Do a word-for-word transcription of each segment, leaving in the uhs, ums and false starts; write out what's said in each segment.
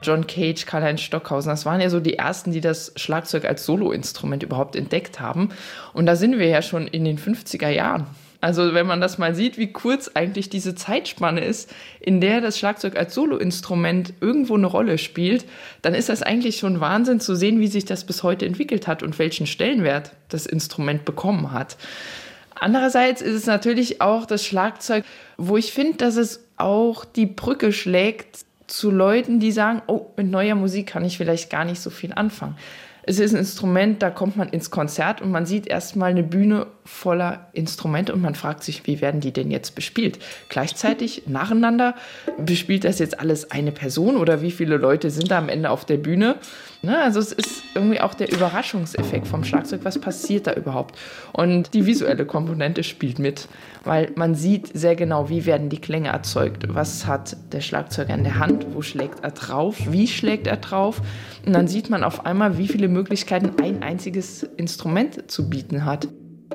John Cage, Karlheinz Stockhausen, das waren ja so die ersten, die das Schlagzeug als Soloinstrument überhaupt entdeckt haben. Und da sind wir ja schon in den fünfziger Jahren. Also wenn man das mal sieht, wie kurz eigentlich diese Zeitspanne ist, in der das Schlagzeug als Soloinstrument irgendwo eine Rolle spielt, dann ist das eigentlich schon Wahnsinn zu sehen, wie sich das bis heute entwickelt hat und welchen Stellenwert das Instrument bekommen hat. Andererseits ist es natürlich auch das Schlagzeug, wo ich finde, dass es auch die Brücke schlägt zu Leuten, die sagen, oh, mit neuer Musik kann ich vielleicht gar nicht so viel anfangen. Es ist ein Instrument, da kommt man ins Konzert und man sieht erstmal eine Bühne voller Instrumente und man fragt sich, wie werden die denn jetzt bespielt? Gleichzeitig, nacheinander, bespielt das jetzt alles eine Person oder wie viele Leute sind da am Ende auf der Bühne? Ne, also es ist irgendwie auch der Überraschungseffekt vom Schlagzeug, was passiert da überhaupt? Und die visuelle Komponente spielt mit, weil man sieht sehr genau, wie werden die Klänge erzeugt, was hat der Schlagzeuger in der Hand, wo schlägt er drauf, wie schlägt er drauf und dann sieht man auf einmal, wie viele Möglichkeiten ein einziges Instrument zu bieten hat.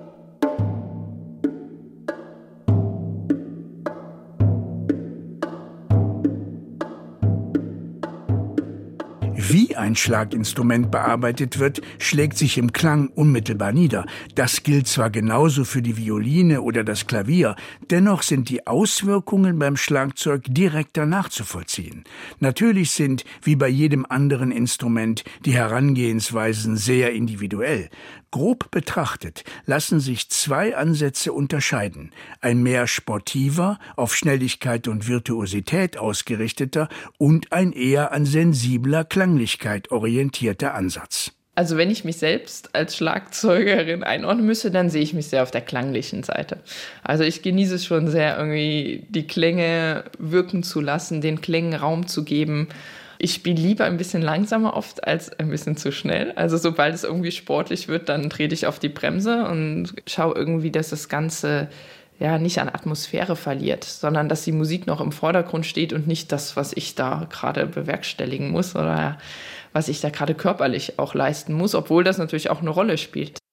Wie ein Schlaginstrument bearbeitet wird, schlägt sich im Klang unmittelbar nieder. Das gilt zwar genauso für die Violine oder das Klavier, dennoch sind die Auswirkungen beim Schlagzeug direkter nachzuvollziehen. Natürlich sind, wie bei jedem anderen Instrument, die Herangehensweisen sehr individuell. Grob betrachtet lassen sich zwei Ansätze unterscheiden. Ein mehr sportiver, auf Schnelligkeit und Virtuosität ausgerichteter und ein eher an sensibler Klanglichkeit orientierter Ansatz. Also wenn ich mich selbst als Schlagzeugerin einordnen müsste, dann sehe ich mich sehr auf der klanglichen Seite. Also ich genieße es schon sehr, irgendwie die Klänge wirken zu lassen, den Klängen Raum zu geben. Ich spiele lieber ein bisschen langsamer oft als ein bisschen zu schnell. Also sobald es irgendwie sportlich wird, dann trete ich auf die Bremse und schaue irgendwie, dass das Ganze ja nicht an Atmosphäre verliert, sondern dass die Musik noch im Vordergrund steht und nicht das, was ich da gerade bewerkstelligen muss oder was ich da gerade körperlich auch leisten muss, obwohl das natürlich auch eine Rolle spielt.